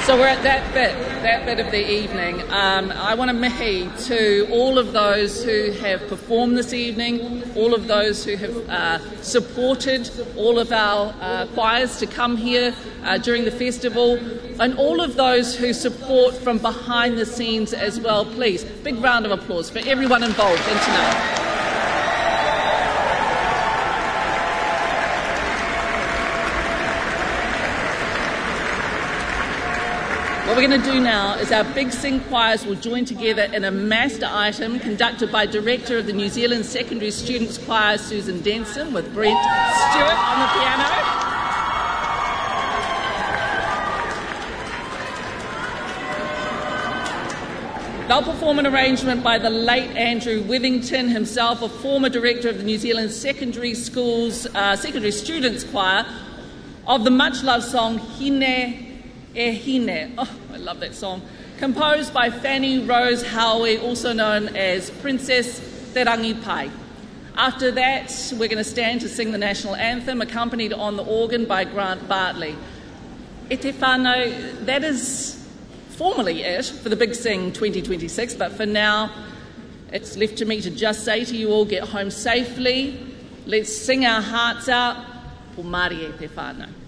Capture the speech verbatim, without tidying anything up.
So we're at that bit, that bit of the evening. Um, I want to mihi to all of those who have performed this evening, all of those who have uh, supported all of our uh, choirs to come here uh, during the festival, and all of those who support from behind the scenes as well. Please, big round of applause for everyone involved in tonight. What we're going to do now is our Big Sing choirs will join together in a master item conducted by Director of the New Zealand Secondary Students Choir, Susan Denson, with Brent Stewart on the piano. They'll perform an arrangement by the late Andrew Withington, himself a former Director of the New Zealand Secondary Schools, uh, Secondary Students Choir, of the much-loved song Hine E Hine. Oh, I love that song. Composed by Fanny Rose Howie, also known as Princess Te Rangi Pai. After that, we're going to stand to sing the national anthem, accompanied on the organ by Grant Bartley. E te whānau, that is formally it for the Big Sing twenty twenty-six, but for now, it's left to me to just say to you all, get home safely. Let's sing our hearts out. Po Māori e te whānau.